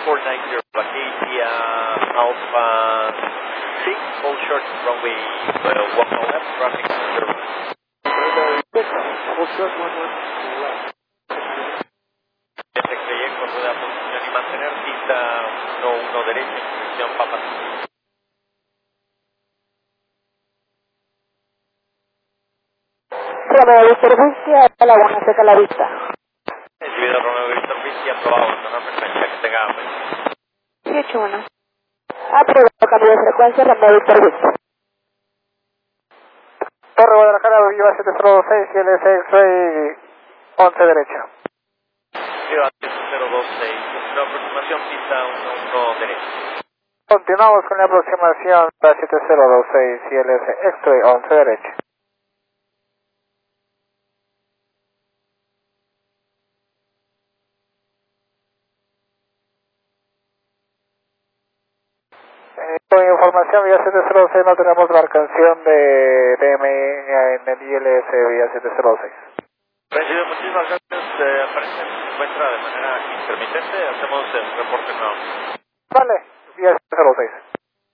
490 Acacia Alpha 6, hold short runway 1 left, traffic 0. Hold short 1 left. Este trayecto rueda posición y mantener pista 1 derecha en dirección Papa. Romeo Víctor Whisky, a la buena seca la vista. Recibido Romeo Víctor Whisky, aprobado, menor frecuencia, que tenga buen día. 181. Aprobado, cambio de frecuencia, Romeo Víctor Whisky. Torre Guadalajara, Viva 706, CLS X-Ray 11 derecha. Viva 7026, una aproximación pista 1 derecha. Continuamos con la aproximación a 7026, CLS X-Ray 11 derecha. Con información vía 706 no tenemos marcación de DM en el ILS vía 706. Recibido, muchísimas gracias. Aparece se encuentra de manera intermitente. Hacemos el reporte nuevo. Vale, vía 706.